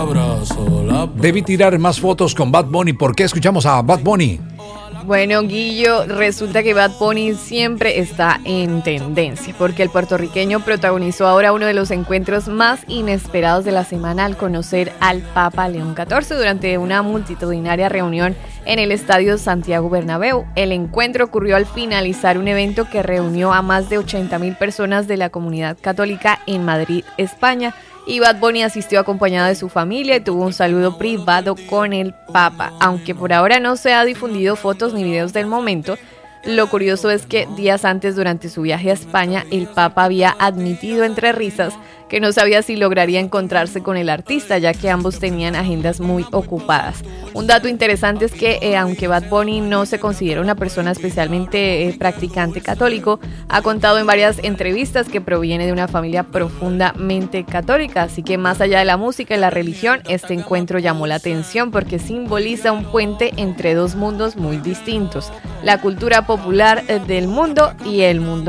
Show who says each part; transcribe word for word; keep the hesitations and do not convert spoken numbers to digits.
Speaker 1: Debí tirar más fotos con Bad Bunny. ¿Por qué escuchamos a Bad Bunny?
Speaker 2: Bueno, Guillo, resulta que Bad Bunny siempre está en tendencia, porque el puertorriqueño protagonizó ahora uno de los encuentros más inesperados de la semana al conocer al Papa León catorce durante una multitudinaria reunión en el Estadio Santiago Bernabéu. El encuentro ocurrió al finalizar un evento que reunió a más de ochenta mil personas de la comunidad católica en Madrid, España. Y Bad Bunny asistió acompañado de su familia y tuvo un saludo privado con el Papa. Aunque por ahora no se ha difundido fotos ni videos del momento, lo curioso es que días antes, durante su viaje a España, el Papa había admitido entre risas que no sabía si lograría encontrarse con el artista, ya que ambos tenían agendas muy ocupadas. Un dato interesante es que, eh, aunque Bad Bunny no se considera una persona especialmente eh, practicante católico, ha contado en varias entrevistas que proviene de una familia profundamente católica, así que más allá de la música y la religión, este encuentro llamó la atención porque simboliza un puente entre dos mundos muy distintos, la cultura popular eh, del mundo y el mundo